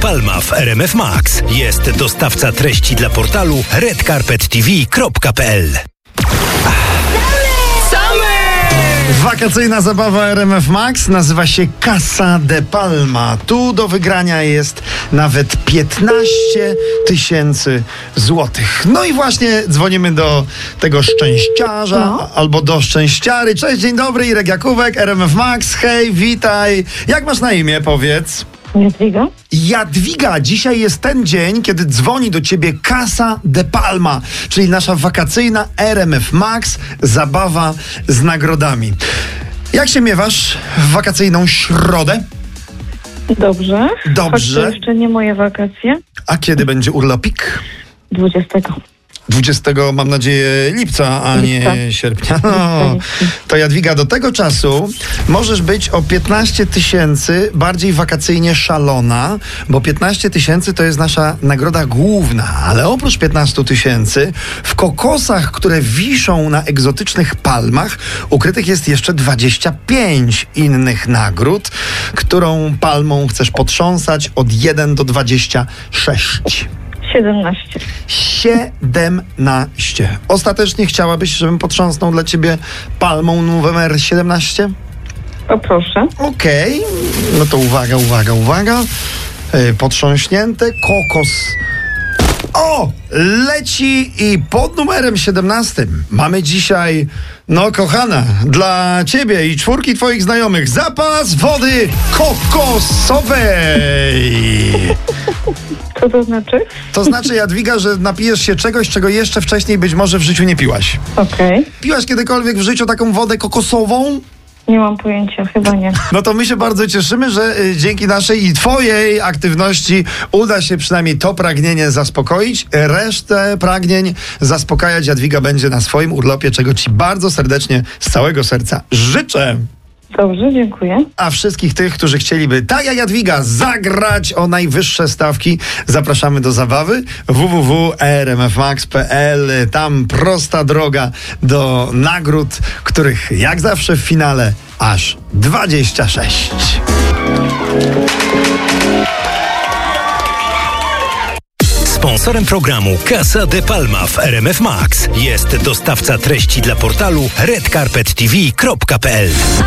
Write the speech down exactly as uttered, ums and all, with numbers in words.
Palma w R M F Max. Jest dostawca treści dla portalu red carpet t v kropka p l. Wakacyjna zabawa R M F Max nazywa się Casa de Palma. Tu do wygrania jest nawet piętnaście tysięcy złotych. No i właśnie dzwonimy do tego szczęściarza no. albo do szczęściary. Cześć, dzień dobry, Irek Jakówek, R M F Max. Hej, witaj. Jak masz na imię, powiedz? Jadwiga. Jadwiga, dzisiaj jest ten dzień, kiedy dzwoni do ciebie Casa de Palma, czyli nasza wakacyjna R M F Max zabawa z nagrodami. Jak się miewasz w wakacyjną środę? Dobrze. Dobrze. Choć to jeszcze nie moje wakacje. A kiedy będzie urlopik? dwudziestego. dwudziestego, mam nadzieję, lipca, a Lipca. nie sierpnia. No, to Jadwiga, do tego czasu możesz być o piętnaście tysięcy bardziej wakacyjnie szalona, bo piętnaście tysięcy to jest nasza nagroda główna, ale oprócz piętnaście tysięcy w kokosach, które wiszą na egzotycznych palmach, ukrytych jest jeszcze dwadzieścia pięć innych nagród, którą palmą chcesz potrząsać od jeden do dwudziestu sześciu. siedemnaście. siedemnaście. Ostatecznie chciałabyś, żebym potrząsnął dla ciebie palmą numer siedemnaście? O proszę. Okej. Okay. No to uwaga, uwaga, uwaga. Yy, potrząśnięte kokos. O! Leci i pod numerem siedemnastym mamy dzisiaj, no kochana, dla ciebie i czwórki twoich znajomych zapas wody kokosowej. Co to znaczy? To znaczy, Jadwiga, że napijesz się czegoś, czego jeszcze wcześniej być może w życiu nie piłaś. Okej. Okay. Piłaś kiedykolwiek w życiu taką wodę kokosową? Nie mam pojęcia, chyba nie. No to my się bardzo cieszymy, że y, dzięki naszej i twojej aktywności uda się przynajmniej to pragnienie zaspokoić. Resztę pragnień zaspokajać Jadwiga będzie na swoim urlopie, czego ci bardzo serdecznie z całego serca życzę. Dobrze, dziękuję. A wszystkich tych, którzy chcieliby, tak jak Jadwiga, zagrać o najwyższe stawki, zapraszamy do zabawy w w w kropka r m f max kropka p l. Tam prosta droga do nagród, których jak zawsze w finale aż dwadzieścia sześć. Sponsorem programu Casa de Palma w R M F Max jest dostawca treści dla portalu red carpet t v kropka p l.